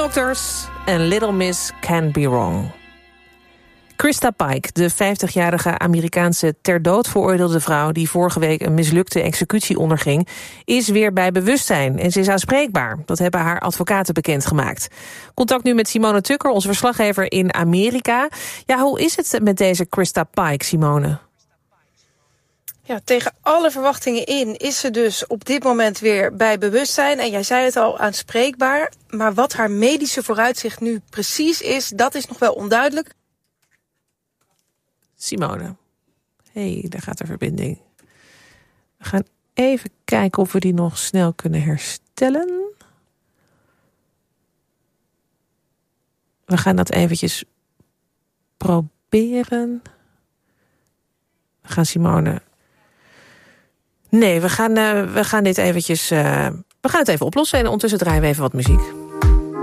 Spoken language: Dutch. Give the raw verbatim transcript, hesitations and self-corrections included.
Doctors en Little Miss Can't Be Wrong. Krista Pike, de vijftigjarige Amerikaanse ter dood veroordeelde vrouw die vorige week een mislukte executie onderging, is weer bij bewustzijn en ze is aanspreekbaar. Dat hebben haar advocaten bekendgemaakt. Contact nu met Simone Tukker, onze verslaggever in Amerika. Ja, hoe is het met deze Krista Pike, Simone? Ja, tegen alle verwachtingen in is ze dus op dit moment weer bij bewustzijn. En jij zei het al, aanspreekbaar. Maar wat haar medische vooruitzicht nu precies is, dat is nog wel onduidelijk. Simone. Hé, hey, daar gaat de verbinding. We gaan even kijken of we die nog snel kunnen herstellen. We gaan dat eventjes proberen. We gaan Simone... Nee, we gaan, uh, we gaan dit eventjes... Uh, we gaan het even oplossen en ondertussen draaien we even wat muziek.